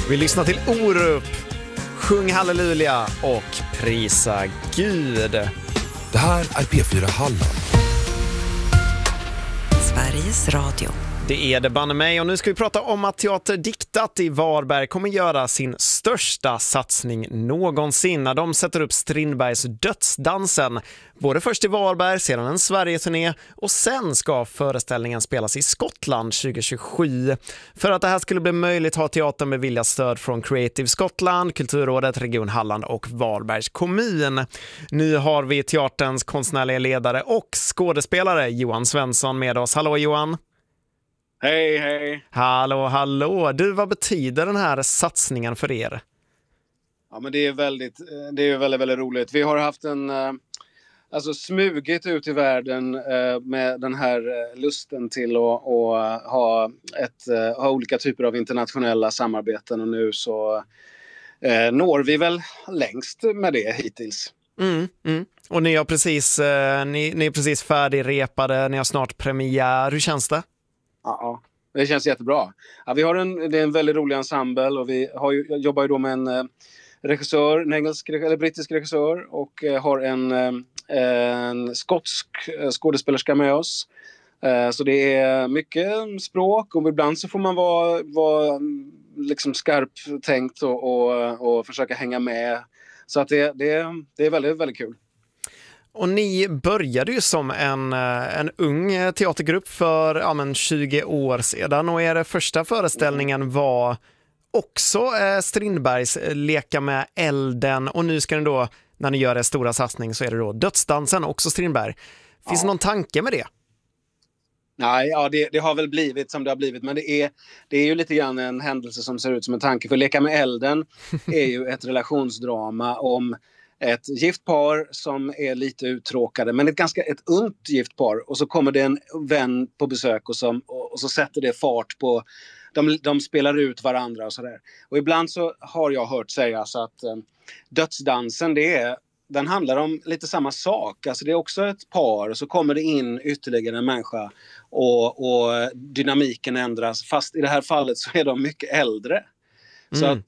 Vi lyssnar till Orup, sjung halleluja och prisa Gud. Det här är P4 Halland. Sveriges Radio. Det är det banne mig, och nu ska vi prata om att Teater Diktat i Varberg kommer göra sin största satsning någonsin när de sätter upp Strindbergs Dödsdansen. Både först i Varberg, sedan en Sverige-turné och sen ska föreställningen spelas i Skottland 2027. För att det här skulle bli möjligt har teatern beviljat stöd från Creative Scotland, Kulturrådet, Region Halland och Varbergs kommun. Nu har vi teaterns konstnärliga ledare och skådespelare Johan Svensson med oss. Hallå Johan! Hej, hej. Hallå. Du, vad betyder den här satsningen för er? Ja, men det är väldigt roligt. Vi har haft smugit ut i världen med den här lusten till att ha olika typer av internationella samarbeten, och nu så når vi väl längst med det hittills. Och ni har precis ni är precis färdigrepade, ni har snart premiär. Hur känns det? Ja, det känns jättebra. Ja, det är en väldigt rolig ensemble, och jag jobbar ju då med en regissör, en brittisk regissör, och har en skotsk skådespelerska med oss. Så det är mycket språk, och ibland så får man vara liksom skarp tänkt och försöka hänga med. Så att det är väldigt, väldigt kul. Och ni började ju som en ung teatergrupp för 20 år sedan, och er första föreställningen var också Strindbergs Leka med elden, och nu ska ni då, när ni gör er stora satsning, så är det då Dödsdansen, också Strindberg. Finns det någon tanke med det? Nej, ja, det har väl blivit som det har blivit, men det är ju lite grann en händelse som ser ut som en tanke, för Leka med elden är ju ett relationsdrama om ett gift par som är lite uttråkade, men ett ungt gift par, och så kommer det en vän på besök och så sätter det fart på, de spelar ut varandra och sådär. Och ibland så har jag hört sägas att Dödsdansen, den handlar om lite samma sak. Alltså det är också ett par, och så kommer det in ytterligare en människa och dynamiken ändras, fast i det här fallet så är de mycket äldre. Så att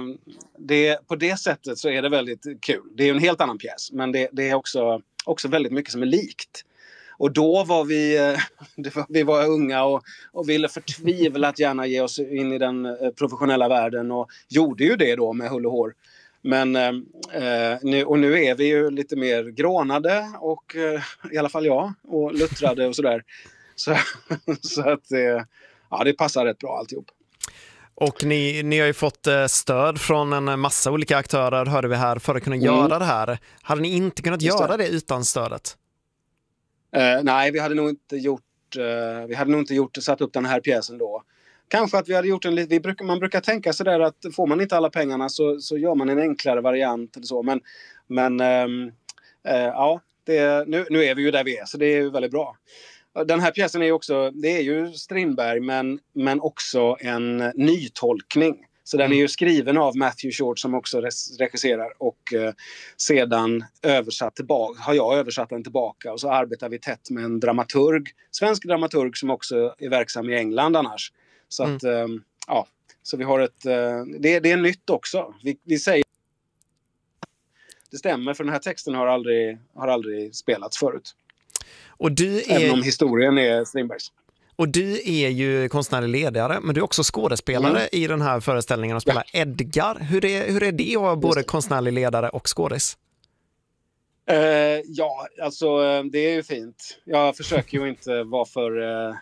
på det sättet så är det väldigt kul. Det är en helt annan pjäs, men det är också väldigt mycket som är likt. Och då var vi var unga och ville förtvivlat gärna ge oss in i den professionella världen, och gjorde ju det då med hull och hår. Men nu är vi ju lite mer grånade, och i alla fall jag, och luttrade och sådär. Så att det passar rätt bra alltihop. Och ni har ju fått stöd från en massa olika aktörer, hörde vi här, för att kunna göra det här. Hade ni inte kunnat göra det utan stödet? Nej, vi hade nog inte satt upp den här pjäsen då. Kanske att vi hade gjort man brukar tänka så där att får man inte alla pengarna så gör man en enklare variant eller så. Men nu är vi ju där vi är, så det är ju väldigt bra. Den här pjäsen det är ju Strindberg, men också en nytolkning. Så den är ju skriven av Matthew Short, som också regisserar, och sedan har jag översatt den tillbaka, och så arbetar vi tätt med en svensk dramaturg som också är verksam i England annars. Så att så vi har det är nytt också. Vi säger det stämmer, för den här texten har aldrig spelats förut. Och även om historien är Strindbergs. Och du är ju konstnärlig ledare, men du är också skådespelare i den här föreställningen och spelar Edgar. Hur är det att vara både konstnärlig ledare och skådis? Det är ju fint. Jag försöker ju inte vara för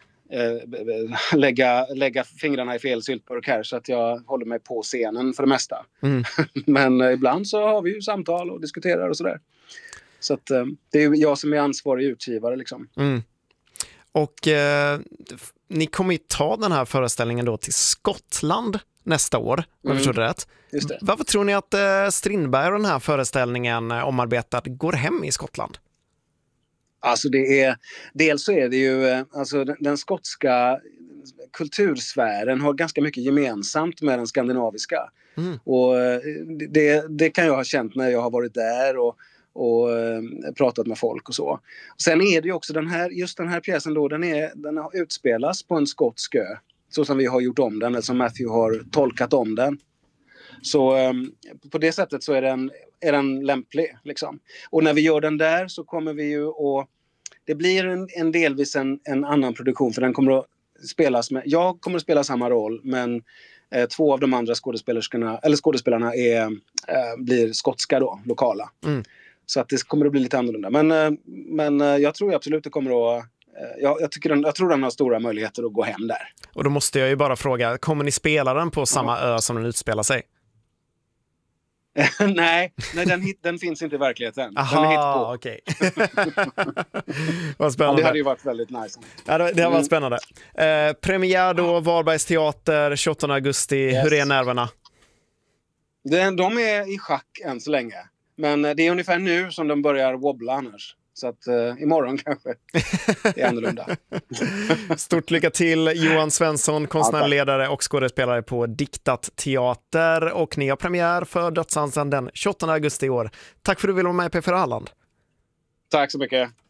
lägga fingrarna i fel syltburk här, så att jag håller mig på scenen för det mesta. Men ibland så har vi ju samtal och diskuterar och sådär. Så att det är ju jag som är ansvarig utgivare liksom. Och ni kommer ju ta den här föreställningen då till Skottland nästa år, om jag förstår det rätt. Just det. Varför tror ni att Strindberg och den här föreställningen omarbetad går hem i Skottland? Alltså dels så är det ju, alltså den skotska kultursfären har ganska mycket gemensamt med den skandinaviska. Och det kan jag ha känt när jag har varit där och pratat med folk och så. Och sen är det ju också den här pjäsen då, den har utspelats på en skotsk ö, så som vi har gjort om den, eller som Matthew har tolkat om den. Så på det sättet så är den lämplig. Liksom. Och när vi gör den där så kommer vi ju att... Det blir delvis en annan produktion, för den kommer att spelas med... Jag kommer att spela samma roll, men 2 av de andra skådespelarna blir skotska då, lokala. Så att det kommer att bli lite annorlunda. Men jag tror absolut det kommer att... Jag tror den har stora möjligheter att gå hem där. Och då måste jag ju bara fråga, kommer ni spela den på samma ö som den utspelar sig? Nej, den finns inte i verkligheten. Aha, okej. Vad spännande. Ja, det hade ju varit väldigt nice. Ja, det har varit spännande. Premiär då, Varbergs teater, 28 augusti. Yes. Hur är nerverna? De är i schack än så länge. Men det är ungefär nu som de börjar wobbla annars. Så att imorgon kanske det är annorlunda. Stort lycka till Johan Svensson, konstnärledare och skådespelare på Diktat teater. Och ni har premiär för Dödsdansen den 28 augusti i år. Tack för att du ville vara med i P4 Halland. Tack så mycket.